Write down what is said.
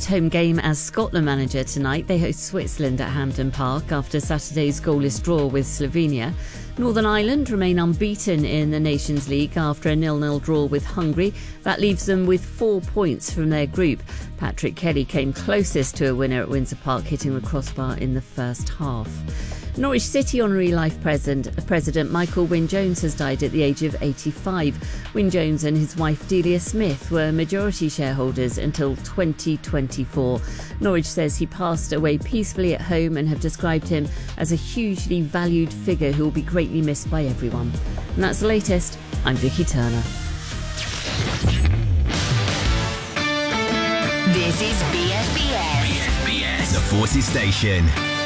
home game as Scotland manager tonight. They host Switzerland at Hampden Park after Saturday's goalless draw with Slovenia. Northern Ireland remain unbeaten in the Nations League after a 0-0 draw with Hungary. That leaves them with 4 points from their group. Patrick Kelly came closest to a winner at Windsor Park, hitting the crossbar in the first half. Norwich City Honorary Life President Michael Wynne-Jones has died at the age of 85. Wynne-Jones and his wife Delia Smith were majority shareholders until 2024. Norwich says he passed away peacefully at home and have described him as a hugely valued figure who will be greatly missed by everyone. And that's the latest. I'm Vicky Turner. This is BFBS. The Forces Station.